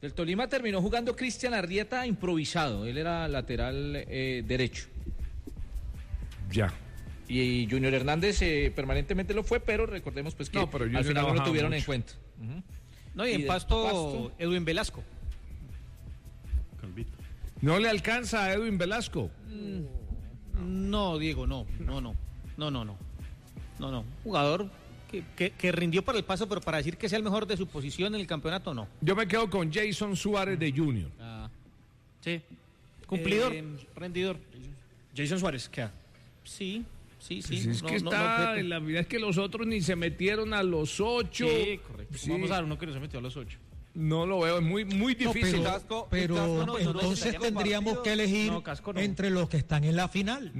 Del Tolima terminó jugando Cristian Arrieta improvisado. Él era lateral derecho. Ya. Y Junior Hernández permanentemente lo fue, pero recordemos pues que al final no lo tuvieron en cuenta. No, y en Pasto, Edwin Velasco. Calvito. ¿No le alcanza a Edwin Velasco? No, Diego, no. Jugador que rindió para el Pasto, pero para decir que sea el mejor de su posición en el campeonato, no. Yo me quedo con Jason Suárez de Junior. Sí. Cumplidor, rendidor. Jason Suárez, ¿qué? Sí. Pues es que la verdad es que los otros ni se metieron a los 8. Sí, correcto. Sí. Vamos a dar uno que no se metió a los 8. No lo veo, es muy difícil. Pero entonces tendríamos que elegir entre los que están en la final.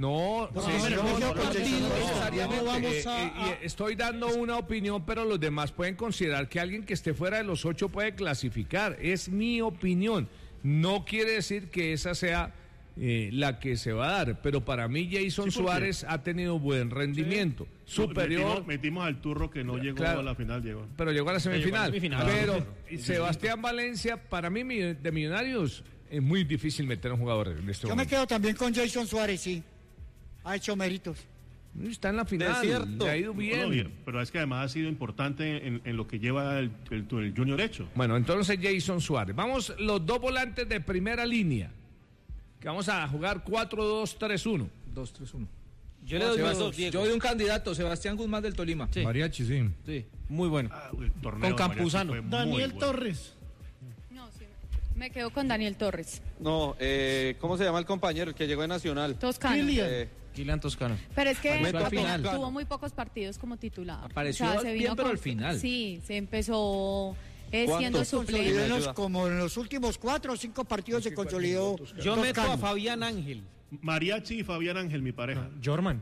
Estoy dando una opinión, pero los demás pueden considerar que alguien que esté fuera de los 8 puede clasificar. Es mi opinión. No quiere decir que esa sea la que se va a dar, pero para mí Jason Suárez ha tenido buen rendimiento, superior. Metimos al Turro que no llegó a la final, pero llegó a la semifinal. Pero Sebastián Valencia, para mí de Millonarios es muy difícil meter a un jugador en este momento. Yo me quedo también con Jason Suárez, sí, ha hecho méritos. Está en la final, le ha ido bien. Pero es que además ha sido importante en lo que lleva el Junior hecho. Bueno, entonces Jason Suárez. Vamos los dos volantes de primera línea. Que vamos a jugar 4-2-3-1. 2-3-1. Yo le doy un candidato, Sebastián Guzmán del Tolima. Sí. Mariachi, sí. Muy bueno. Con Campuzano. Daniel Torres. No, sí. Me quedo con Daniel Torres. No, ¿cómo se llama el compañero, el que llegó de Nacional? Toscano. Kylian Toscano. Pero es que tuvo muy pocos partidos como titular. Apareció bien, pero al final. Sí, se empezó... siendo suplente. Como en los últimos 4 o 5 partidos se consolidó. Yo meto a Fabián Ángel. Mariachi y Fabián Ángel, mi pareja. Jorman.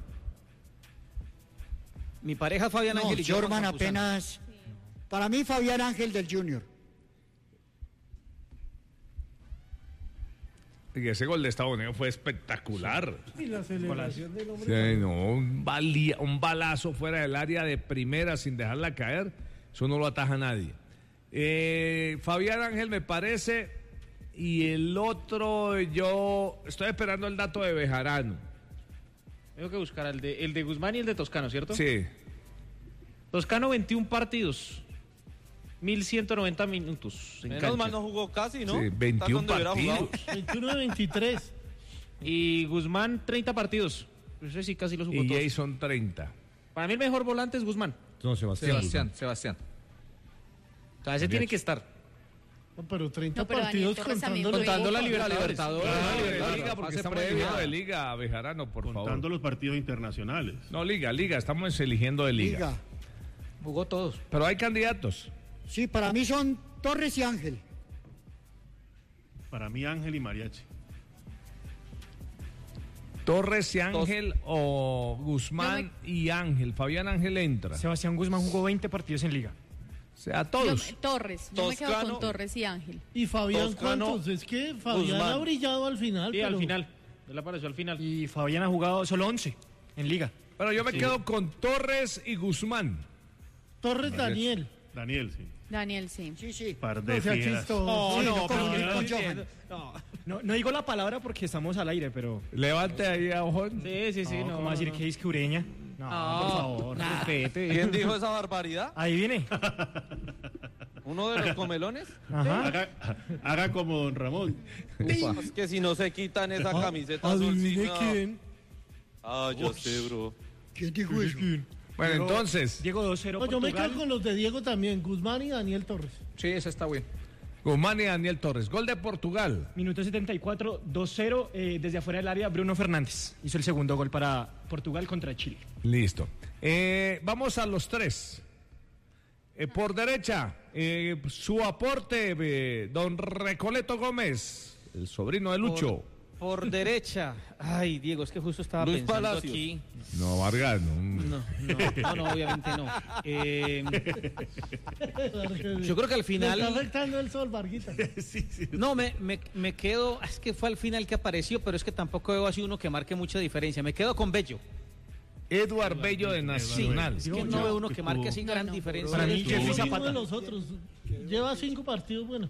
Mi pareja Fabián Ángel y Jorman apenas. Sí. Para mí Fabián Ángel del Junior. Y ese gol de Estados Unidos fue espectacular. Y la celebración del hombre. Sí, un balazo fuera del área de primera sin dejarla caer. Eso no lo ataja nadie. Fabián Ángel me parece, y el otro yo estoy esperando el dato de Bejarano. Tengo que buscar el de Guzmán y el de Toscano, ¿cierto? Sí. Toscano 21 partidos, 1190 minutos. Menos mal no jugó casi, ¿no? Sí, 21 partidos. 21 de 23. Y Guzmán 30 partidos. Eso sí, casi los jugó todos. Y Jason 30. Para mí el mejor volante es Guzmán. No, Sebastián. O sea, ese tiene que estar. No, pero 30 partidos contando la Libertadores. La Liga, porque estamos eligiendo de Liga, Bejarano, por favor. Contando los partidos internacionales. No, Liga, estamos eligiendo de Liga. Jugó todos. Pero hay candidatos. Sí, para mí son Torres y Ángel. Para mí Ángel y Mariachi. Torres y Ángel o Guzmán y Ángel. Fabián Ángel entra. Sebastián Guzmán jugó 20 partidos en Liga. O sea, todos. Yo me quedo con Torres y Ángel. ¿Y Fabián cuántos? Es que Fabián Guzmán ha brillado al final. Sí, al final. Él apareció al final. Y Fabián ha jugado solo 11 en Liga. Pero yo me quedo con Torres y Guzmán. Torres, Daniel. Daniel, sí. Daniel, sí. Sí. Par de fieras. No digo la palabra porque estamos al aire, pero... Levante ahí a ojón. Sí. No, ¿cómo decir que es que Ureña? No, por favor, respete. ¿Quién dijo esa barbaridad? Ahí viene. ¿Uno de los comelones? Ajá. Haga como don Ramón. Es que si no se quitan esa camiseta azulcina... ¿Quién? Yo sé, bro. ¿Quién dijo eso? Bueno, entonces... Diego 2-0 yo me quedo con los de Diego también, Guzmán y Daniel Torres. Sí, esa está bien. Guzmán y Daniel Torres. Gol de Portugal. Minuto 74, 2-0. Desde afuera del área, Bruno Fernández hizo el segundo gol para Portugal contra Chile. Listo. Vamos a los tres. Por derecha, su aporte, don Recoleto Gómez, el sobrino de Lucho. Por derecha. Ay, Diego, es que justo estaba Luis pensando Palacios. aquí. No, Vargas, No, obviamente no. Yo creo que al final... Me está afectando el sol, Varguita. Sí. No, me quedo... Es que fue al final que apareció, pero es que tampoco veo así uno que marque mucha diferencia. Me quedo con Bello. Eduard Bello de Nacional. Es que no veo uno que marque así gran diferencia. Para mí, Jeffrey Zapata. Zapata. De los otros. Lleva 5 partidos buenos.